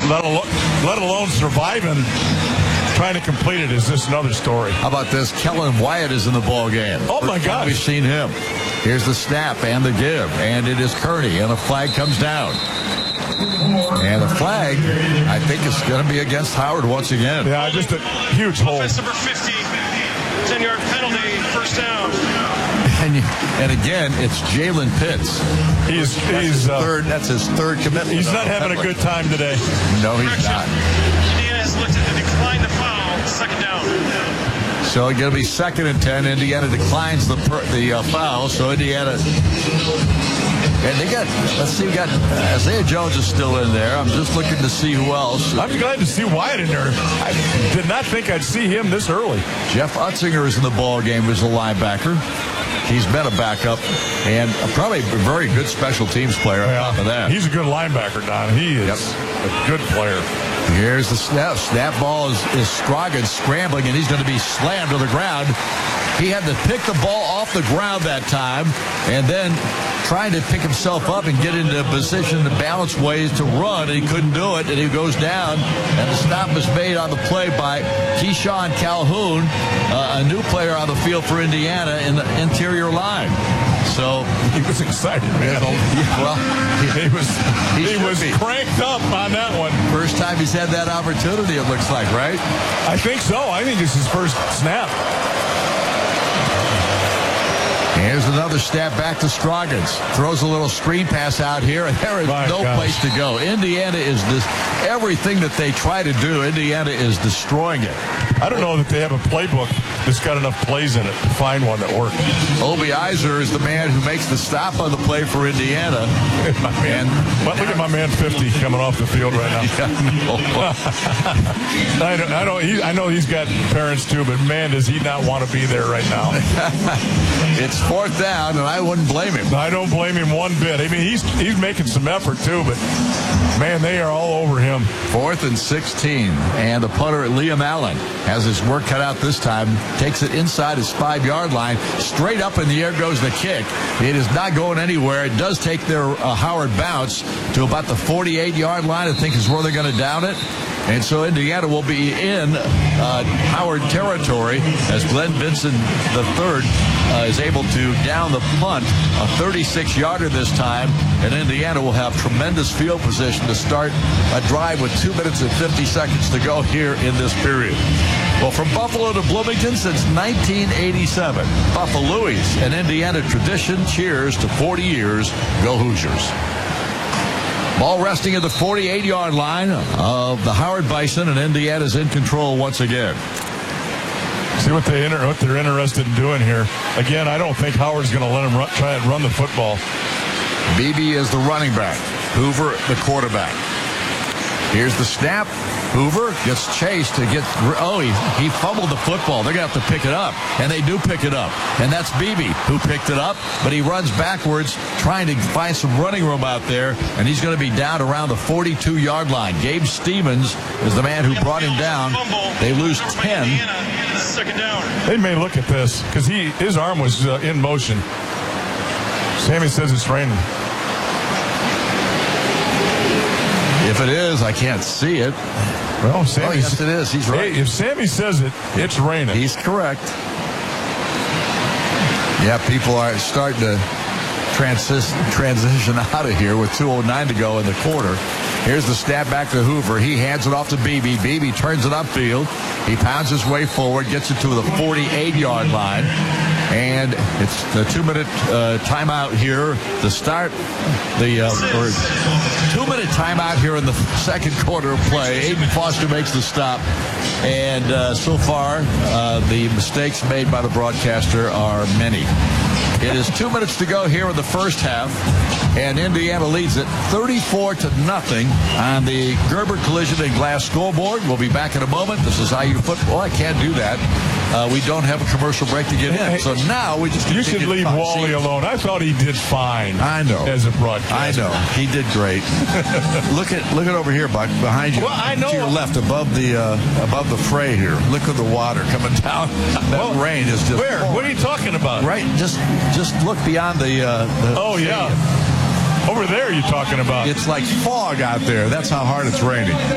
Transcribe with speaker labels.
Speaker 1: let alone surviving. Trying to complete it is just another story.
Speaker 2: How about this? Kellen Wyatt is in the ball game.
Speaker 1: Oh, my God.
Speaker 2: We've seen him. Here's the snap and the give, and it is Kearney, and a flag comes down. And the flag, I think, is going to be against Howard once again.
Speaker 1: Yeah, just a huge hold.
Speaker 3: Offense number 50, 10-yard penalty, first down.
Speaker 2: And again, it's Jalen Pitts. That's his third commitment.
Speaker 1: He's not having a good time today.
Speaker 2: No, he's not.
Speaker 3: Indiana has looked to decline the foul, second down.
Speaker 2: So it's going to be 2nd and 10. Indiana declines the foul. So Indiana, and they got. Let's see, we got Isaiah Jones is still in there. I'm just looking to see who else.
Speaker 1: I'm glad to see Wyatt in there. I did not think I'd see him this early.
Speaker 2: Jeff Utzinger is in the ball game as a linebacker. He's been a backup and probably a very good special teams player on top of that.
Speaker 1: He's a good linebacker, Don. He is a good player.
Speaker 2: Here's the snap. Snap ball is Scroggins scrambling, and he's going to be slammed to the ground. He had to pick the ball off the ground that time and then trying to pick himself up and get into a position to balance ways to run, and he couldn't do it, and he goes down. And the stop is made on the play by Keyshawn Calhoun, a new player on the field for Indiana in the interior line. So
Speaker 1: he was excited, man.
Speaker 2: Well,
Speaker 1: he was cranked up on that one.
Speaker 2: First time he's had that opportunity, it looks like, right?
Speaker 1: I think so. I think it's his first snap.
Speaker 2: Here's another snap back to Scroggins. Throws a little screen pass out here, and there is no place to go. Indiana is everything that they try to do, Indiana is destroying it.
Speaker 1: I don't know that they have a playbook that's got enough plays in it to find one that works.
Speaker 2: Obi Iser is the man who makes the stop on the play for Indiana.
Speaker 1: Look at my man 50 coming off the field right now. I know he's got parents too, but man, does he not want to be there right now.
Speaker 2: It's 4th down, and I wouldn't blame him.
Speaker 1: I don't blame him one bit. I mean, he's making some effort too, but man, they are all over him.
Speaker 2: 4th and 16, and the punter, Liam Allen, has his work cut out this time. Takes it inside his 5-yard line. Straight up in the air goes the kick. It is not going anywhere. It does take their Howard bounce to about the 48-yard line, I think is where they're going to down it. And so Indiana will be in Howard territory as Glenn Vincent III is able to down the punt, a 36-yarder this time, and Indiana will have tremendous field position to start a drive with 2 minutes and 50 seconds to go here in this period. Well, from Buffalo to Bloomington since 1987, Buffalo's an Indiana tradition. Cheers to 40 years. Go Hoosiers. Ball resting at the 48-yard line of the Howard Bison, and Indiana's in control once again.
Speaker 1: See what they're interested in doing here. Again, I don't think Howard's going to let him try and run the football.
Speaker 2: Beebe is the running back. Hoover, the quarterback. Here's the snap. Hoover gets chased to get. He fumbled the football. They're going to have to pick it up, and they do pick it up. And that's Beebe who picked it up, but he runs backwards trying to find some running room out there, and he's going to be down around the 42-yard line. Gabe Stevens is the man who brought him down. They lose 10.
Speaker 1: They may look at this because his arm was in motion. Sammy says it's raining.
Speaker 2: If it is, I can't see it.
Speaker 1: Well, Sammy,
Speaker 2: yes, it is. He's right.
Speaker 1: Hey, if Sammy says it, it's raining.
Speaker 2: He's correct. Yeah, people are starting to transition out of here with 2:09 to go in the quarter. Here's the snap back to Hoover. He hands it off to Beebe. Beebe turns it upfield. He pounds his way forward, gets it to the 48-yard line. And it's the 2-minute timeout here to start the 2-minute timeout here in the second quarter of play. Aiden Foster makes the stop. And so far, the mistakes made by the broadcaster are many. It is 2 minutes to go here in the first half, and Indiana leads it 34-0 on the Gerber Collision and Glass scoreboard. We'll be back in a moment. This is IU football. I can't do that. We don't have a commercial break to get in. So now we just...
Speaker 1: You should leave Wally alone. I thought he did fine.
Speaker 2: I know.
Speaker 1: As a broadcaster.
Speaker 2: I know. He did great. look at over here, Buck, behind you.
Speaker 1: Well, I know.
Speaker 2: To your left, above the fray here. Look at the water coming down. That rain is just...
Speaker 1: Where? What are you talking about?
Speaker 2: Right. Just look beyond the
Speaker 1: oh, yeah. Over there you're talking about.
Speaker 2: It's like fog out there. That's how hard it's raining.